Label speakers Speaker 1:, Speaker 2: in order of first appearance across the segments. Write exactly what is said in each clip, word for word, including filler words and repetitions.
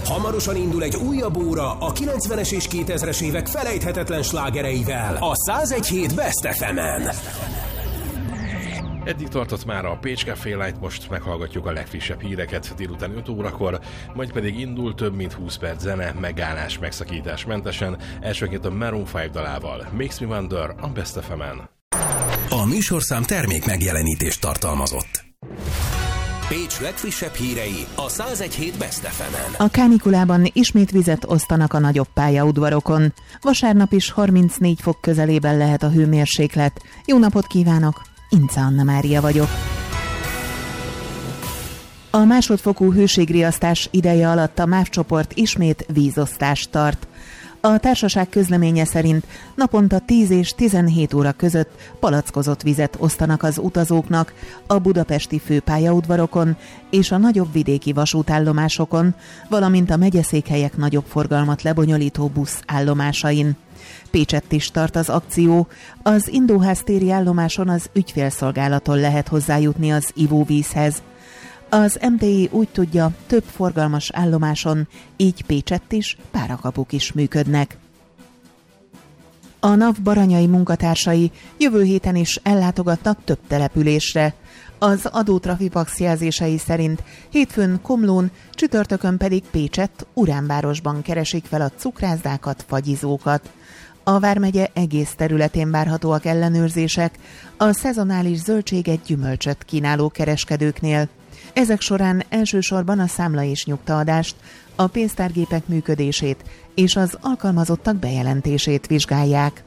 Speaker 1: Hamarosan indul egy újabb óra a kilencvenes és kétezres évek felejthetetlen slágereivel a száz egy hét Best ef emen.
Speaker 2: Eddig tartott már a Pécs Café Light, most meghallgatjuk a legfrissebb híreket délután öt órakor, majd pedig indul több mint húsz perc zene, megállás, megszakítás mentesen, elsőként a Maroon öt dalával. Makes Me Wonder a Best ef emen.
Speaker 1: A műsorszám termék megjelenítést tartalmazott. Pécs legfrissebb hírei a száz egy hét Best ef emen.
Speaker 3: A kánikulában ismét vizet osztanak a nagyobb pályaudvarokon. Vasárnap is harmincnégy fok közelében lehet a hőmérséklet. Jó napot kívánok! Ince Anna Mária vagyok. A másodfokú hőségriasztás ideje alatt a MÁV csoport ismét vízosztást tart. A társaság közleménye szerint naponta tíz és tizenhét óra között palackozott vizet osztanak az utazóknak a budapesti főpályaudvarokon és a nagyobb vidéki vasútállomásokon, valamint a megyeszékhelyek nagyobb forgalmat lebonyolító busz állomásain. Pécsett is tart az akció. Az Indóház téri állomáson az ügyfélszolgálaton lehet hozzájutni az ivóvízhez. Az em té i úgy tudja, több forgalmas állomáson, így Pécsett is, párakapuk is működnek. A NAV baranyai munkatársai jövő héten is ellátogatnak több településre. Az adótrafipax jelzései szerint hétfőn Komlón, csütörtökön pedig Pécsett, Uránvárosban keresik fel a cukrászdákat, fagyizókat. A vármegye egész területén várhatóak ellenőrzések a szezonális zöldséget, gyümölcsöt kínáló kereskedőknél. Ezek során elsősorban a számla és nyugtaadást, a pénztárgépek működését és az alkalmazottak bejelentését vizsgálják.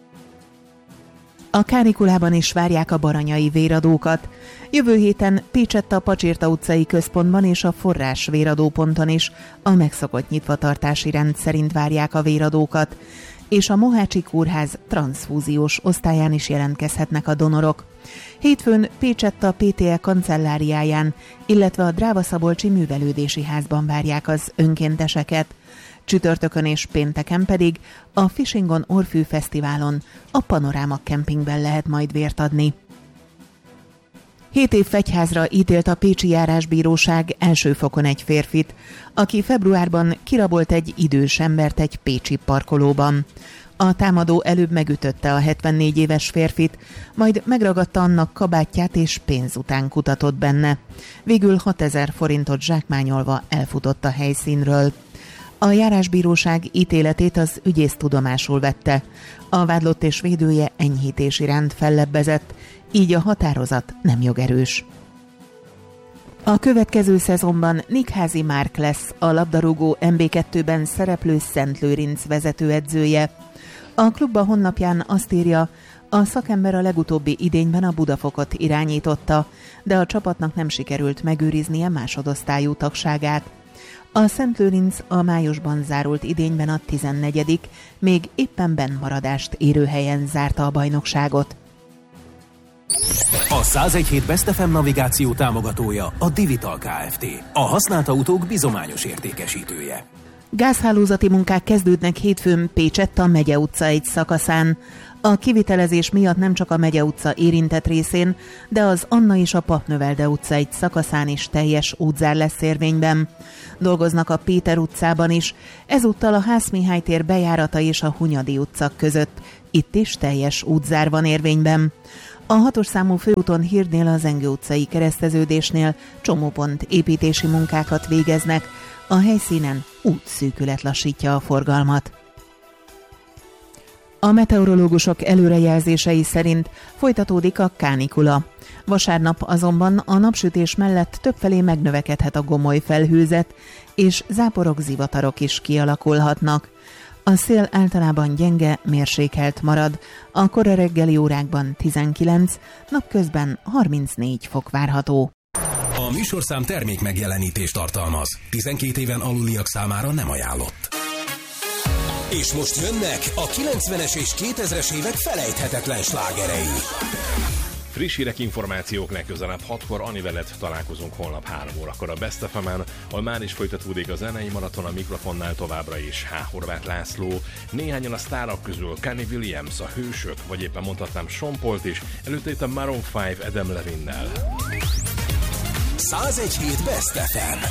Speaker 3: A kánikulában is várják a baranyai véradókat. Jövő héten Pécsett a Pacsirta utcai központban és a Forrás véradóponton is a megszokott nyitvatartási rend szerint várják a véradókat, és a Mohácsi Kórház transzfúziós osztályán is jelentkezhetnek a donorok. Hétfőn Pécsett a pé té e kancelláriáján, illetve a Dráva-Szabolcsi Művelődési Házban várják az önkénteseket. Csütörtökön és pénteken pedig a Fishingon Orfű Fesztiválon, a Panoráma kempingben lehet majd vért adni. Hét év fegyházra ítélt a pécsi járásbíróság első fokon egy férfit, aki februárban kirabolt egy idős embert egy pécsi parkolóban. A támadó előbb megütötte a hetvennégy éves férfit, majd megragadta annak kabátját és pénz után kutatott benne. Végül hatezer forintot zsákmányolva elfutott a helyszínről. A járásbíróság ítéletét az ügyész tudomásul vette. A vádlott és védője enyhítési rend fellebbezett, így a határozat nem jogerős. A következő szezonban Nikházi Márk lesz a labdarúgó em bé kettőben szereplő Szentlőrinc vezetőedzője. A klubba honlapján azt írja, a szakember a legutóbbi idényben a Budafokot irányította, de a csapatnak nem sikerült megőriznie másodosztályú tagságát. A Szentlőrinc a májusban zárult idényben a tizennegyedik, még éppen bennmaradást érő helyen zárta a bajnokságot.
Speaker 1: A száz egy hét Best ef em navigáció támogatója a Divital Kft. A használt autók bizományos értékesítője.
Speaker 3: Gázhálózati munkák kezdődnek hétfőn Pécsett a Megye utca egy szakaszán. A kivitelezés miatt nem csak a Megye utca érintett részén, de az Anna és a Papnövelde utca egy szakaszán is teljes útzár lesz érvényben. Dolgoznak a Péter utcában is, ezúttal a Ház-Mihály tér bejárata és a Hunyadi utca között. Itt is teljes útzár van érvényben. A hatos számú főúton Hírdnél a Zengő utcai kereszteződésnél csomópont építési munkákat végeznek, a helyszínen útszűkület lassítja a forgalmat. A meteorológusok előrejelzései szerint folytatódik a kánikula. Vasárnap azonban a napsütés mellett többfelé megnövekedhet a gomoly felhőzet, és záporok, zivatarok is kialakulhatnak. A szél általában gyenge, mérsékelt marad, a kora reggeli órákban tizenkilenc, napközben harmincnégy fok várható.
Speaker 1: A műsorszám termék megjelenítést tartalmaz. tizenkét éven aluliak számára nem ajánlott. És most jönnek a kilencvenes és kétezres évek felejthetetlen slágerei.
Speaker 2: Friss hírek, információk legközelebb hatkor, Anivellet találkozunk holnap három órakor a Best ef emen, ahol már is folytatódik a zenei maraton, a mikrofonnál továbbra is H. Horváth László, néhányan a sztárok közül Kenny Williams, a Hősök, vagy éppen mondhatnám Sean Pault is, előtte itt a Maroon öt Adam Levinnel.
Speaker 1: száz egy hét Best ef em.